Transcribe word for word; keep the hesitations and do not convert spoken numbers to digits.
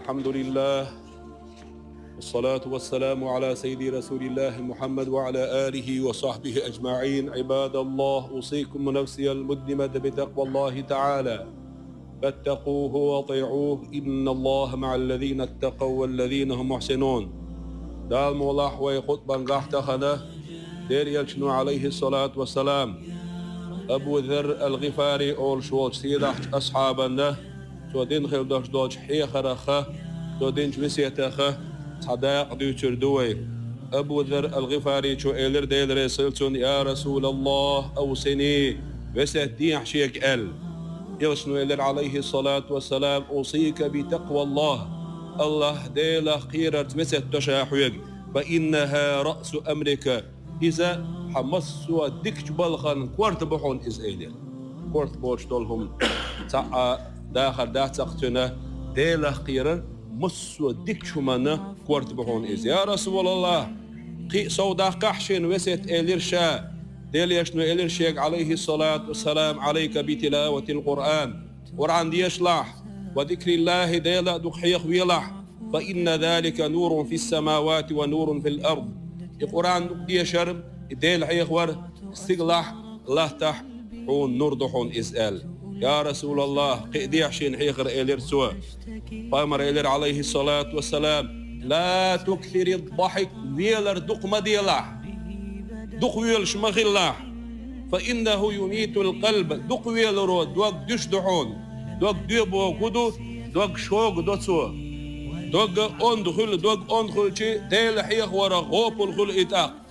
الحمد لله والصلاة والسلام على سيدي رسول الله محمد وعلى آله وصحبه أجمعين. عباد الله، أوصيكم ونفسي المدمة بتقوى الله تعالى، فاتقوه واطيعوه، إن الله مع الذين اتقوا والذين هم محسنون. دال مولاح ويخطبا قاحتخنا دير يلشنو عليه الصلاة والسلام أبو ذر الغفاري أول شوال سيدح أصحابنا تو دين خيل دوش دوش حيخرخه تو دين جوسيتخه صداق دوشر دوي. أبو ذر الغفاري شو إلر ديل رسلتون يا رسول الله أوصني وسهدي حشيك أل يلشنو إلر عليه الصلاة والسلام أوصيك بتقوى الله. الله ديل خيرت وسهد تشاحوك فإنها رأس أمرك. إذا حمسوا ديك بالخان كورت بحون إز إيدر كورت بوش دولهم تاع داخل دا تقتنا ديل خيرا مسوا ديك شمانا كورت بحون إز. يا رسول الله قي سودا قحشين وسيت إيلر شا ديل يشنو إيلر شيك عليه الصلاة والسلام عليك بتلاوة القرآن ورعن ديشلاح وذكر الله ديل دخيق ويلح فإن ذلك نور في السماوات ونور في الأرض. القرآن دي شرم ديل حيخ ور استقلاح الله تح حون نردحون إسأل. يا رسول الله قيدي حشين حيخر إلير سوا فامر إلير عليه الصلاة والسلام لا تكثر الضحك ويلر دق مديلح دق ويلش مخلاح فإنه يميت القلب. دق ويلرو دوق دش دحون دوق ديبو قدو دوق شوق دوتسو دوق أندخل دوق أندخل شي ديل حيخ ورا غوب الخل إتاق